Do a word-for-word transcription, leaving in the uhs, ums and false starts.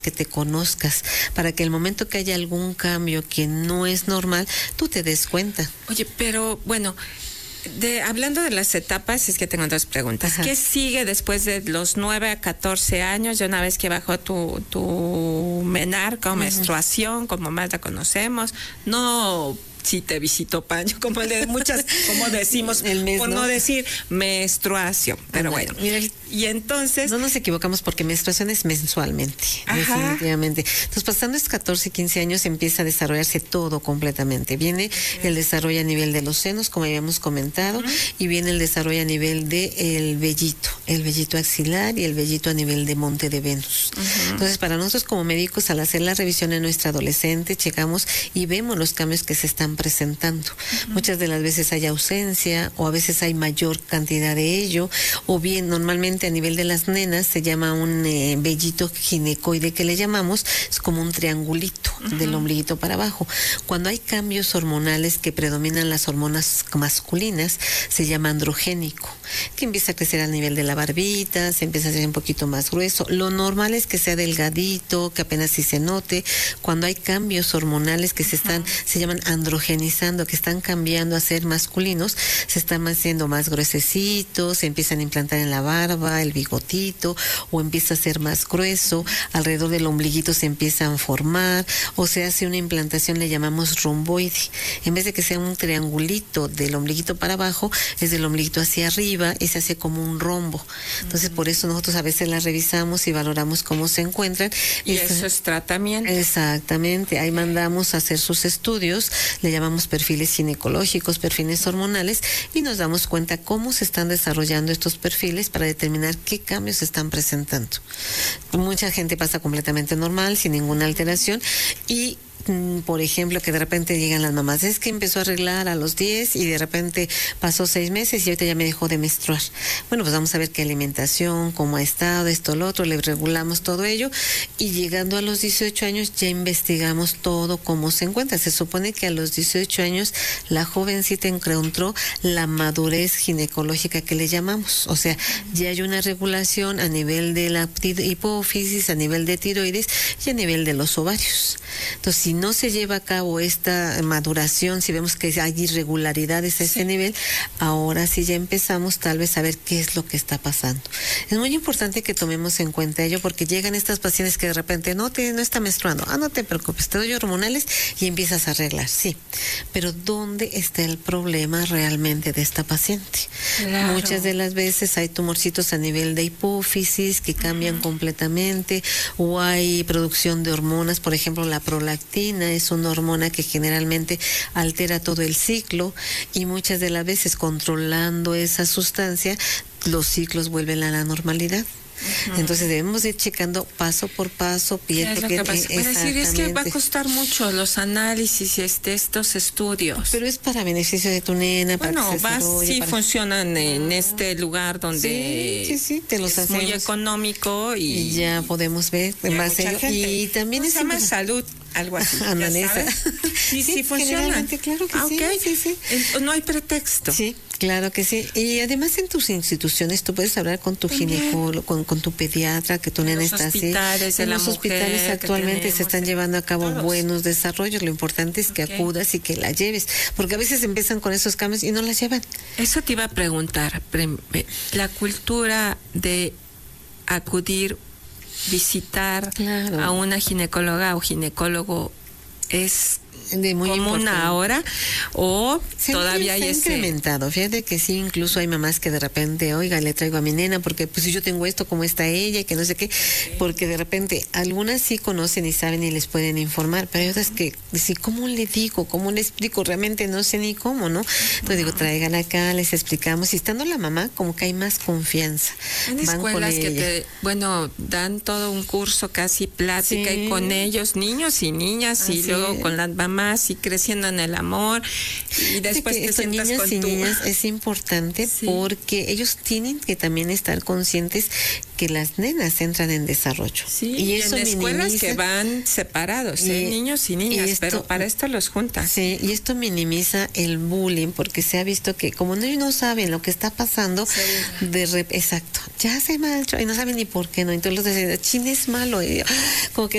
que te conozcas, para que el momento que haya algún cambio que no es normal, tú te des cuenta. Oye, pero bueno, de, hablando de las etapas, es que tengo dos preguntas. Ajá. ¿Qué sigue después de los nueve a catorce años, ya una vez que bajó tu, tu menarca o menstruación, uh-huh. como más la conocemos? No... si te visitó Pancho, como de muchas, como decimos, el mes, por no, no decir menstruación, pero ah, bueno. Mira, y entonces... No nos equivocamos porque menstruación es mensualmente, Ajá. definitivamente. Entonces, pasando estos catorce, quince años, empieza a desarrollarse todo completamente. Viene okay. el desarrollo a nivel de los senos, como habíamos comentado, uh-huh. y viene el desarrollo a nivel del vellito, el vellito axilar y el vellito a nivel de monte de Venus. Uh-huh. Entonces, para nosotros como médicos, al hacer la revisión en nuestra adolescente, checamos y vemos los cambios que se están presentando. Uh-huh. Muchas de las veces hay ausencia o a veces hay mayor cantidad de ello, o bien normalmente a nivel de las nenas se llama un eh, vellito ginecoide que le llamamos, es como un triangulito uh-huh. del ombliguito para abajo. Cuando hay cambios hormonales que predominan las hormonas masculinas, se llama androgénico, que empieza a crecer a nivel de la barbita, se empieza a hacer un poquito más grueso. Lo normal es que sea delgadito, que apenas sí se note. Cuando hay cambios hormonales que se están, uh-huh. se llaman androgénicos, que están cambiando a ser masculinos, se están haciendo más gruesecitos, se empiezan a implantar en la barba, el bigotito, o empieza a ser más grueso, alrededor del ombliguito se empiezan a formar, o se hace una implantación, le llamamos romboide. En vez de que sea un triangulito del ombliguito para abajo, es del ombliguito hacia arriba y se hace como un rombo. Entonces, por eso nosotros a veces las revisamos y valoramos cómo se encuentran. Y es, eso es tratamiento. Exactamente, ahí mandamos a hacer sus estudios, le llamamos perfiles ginecológicos, perfiles hormonales, y nos damos cuenta cómo se están desarrollando estos perfiles para determinar qué cambios se están presentando. Mucha gente pasa completamente normal, sin ninguna alteración, y por ejemplo, que de repente llegan las mamás, es que empezó a arreglar a los diez y de repente pasó seis meses y ahorita ya me dejó de menstruar. Bueno, pues vamos a ver qué alimentación, cómo ha estado, esto, lo otro, le regulamos todo ello, y llegando a los dieciocho años ya investigamos todo cómo se encuentra. Se supone que a los dieciocho años la jovencita encontró la madurez ginecológica que le llamamos, o sea, ya hay una regulación a nivel de la hipófisis, a nivel de tiroides y a nivel de los ovarios. Entonces, si no se lleva a cabo esta maduración, si vemos que hay irregularidades a ese sí. nivel, ahora sí ya empezamos tal vez a ver qué es lo que está pasando. Es muy importante que tomemos en cuenta ello, porque llegan estas pacientes que de repente no te no está menstruando, ah, no te preocupes, te doy hormonales y empiezas a arreglar, sí. Pero ¿dónde está el problema realmente de esta paciente? Claro. Muchas de las veces hay tumorcitos a nivel de hipófisis que cambian uh-huh. completamente, o hay producción de hormonas, por ejemplo, la prolactina es una hormona que generalmente altera todo el ciclo, y muchas de las veces controlando esa sustancia los ciclos vuelven a la normalidad. Uh-huh. Entonces debemos ir checando paso por paso, piel por piel. Es decir, es que va a costar mucho los análisis y este, estos estudios. Pero es para beneficio de tu nena. Bueno, para que vas, sí para... funcionan en este lugar donde sí, sí, sí, te los es hacemos. Muy económico y, y ya podemos ver en base a y también es más salud. Algo así. Analisa. Sí, sí, sí, funciona. Claro que ah, sí, okay. sí, sí. No hay pretexto. Sí, claro que sí. Y además en tus instituciones tú puedes hablar con tu ginecólogo, con, con tu pediatra, que tu nena está así. En los hospitales actualmente se están llevando a cabo todos. buenos desarrollos. Lo importante es que okay. acudas y que la lleves, porque a veces empiezan con esos cambios y no las llevan. Eso te iba a preguntar. La cultura de acudir, visitar claro. a una ginecóloga o ginecólogo es de muy común ahora, o se todavía hay ese incrementado. Fíjate que sí, incluso hay mamás que de repente, oiga, le traigo a mi nena porque pues si yo tengo esto, ¿cómo está ella? Y que no sé qué, porque de repente algunas sí conocen y saben y les pueden informar, pero hay otras que sí, ¿cómo le digo? ¿Cómo le explico? Realmente no sé ni cómo, ¿no? Entonces digo, traigan acá, les explicamos, y estando la mamá como que hay más confianza. Hay escuelas que te, bueno, dan todo un curso casi plática sí. y con ellos, niños y niñas, Así y luego es. con las mamás y creciendo en el amor, y después que te sientas niños con y tu... niñas es importante sí. porque ellos tienen que también estar conscientes que las nenas entran en desarrollo. Sí, y, y eso en escuelas minimiza... que van separados, y, ¿eh? niños y niñas, y esto, pero para esto los juntas. Sí, y esto minimiza el bullying, porque se ha visto que como ellos no saben lo que está pasando, sí. de rep... exacto, ya se marchó y no saben ni por qué no, entonces los dicen, chin, es malo, y, como que